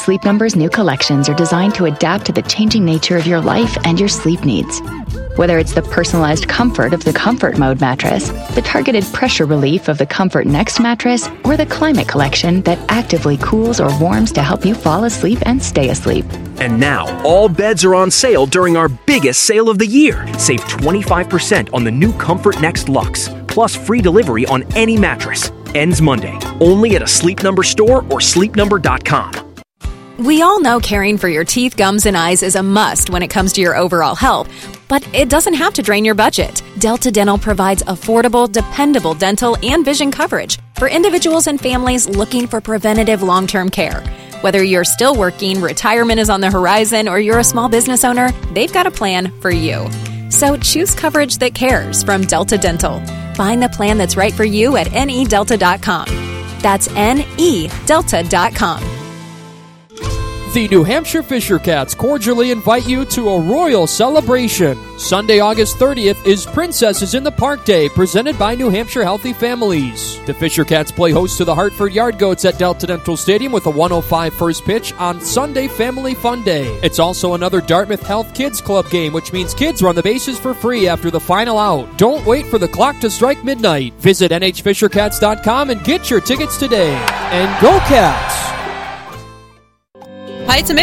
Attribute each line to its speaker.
Speaker 1: Sleep Number's new collections are designed to adapt to the changing nature of your life and your sleep needs. Whether it's the personalized comfort of the Comfort Mode mattress, the targeted pressure relief of the Comfort Next mattress, or the Climate Collection that actively cools or warms to help you fall asleep and stay asleep.
Speaker 2: And now, all beds are on sale during our biggest sale of the year. Save 25% on the new Comfort Next Luxe, plus free delivery on any mattress. Ends Monday, only at a Sleep Number store or sleepnumber.com.
Speaker 3: We all know caring for your teeth, gums, and eyes is a must when it comes to your overall health, but it doesn't have to drain your budget. Delta Dental provides affordable, dependable dental and vision coverage for individuals and families looking for preventative long-term care. Whether you're still working, retirement is on the horizon, or you're a small business owner, they've got a plan for you. So choose coverage that cares from Delta Dental. Find the plan that's right for you at nedelta.com. That's nedelta.com.
Speaker 4: The New Hampshire Fisher Cats cordially invite you to a royal celebration. Sunday, August 30th is Princesses in the Park Day, presented by New Hampshire Healthy Families. The Fisher Cats play host to the Hartford Yard Goats at Delta Dental Stadium with a 1:05 first pitch on Sunday Family Fun Day. It's also another Dartmouth Health Kids Club game, which means kids run the bases for free after the final out. Don't wait for the clock to strike midnight. Visit nhfishercats.com and get your tickets today. And go Cats!
Speaker 5: Hi, it's Amanda.